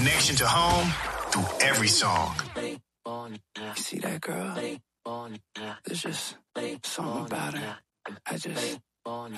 connection to home through every song. You see that girl? There's just something about her.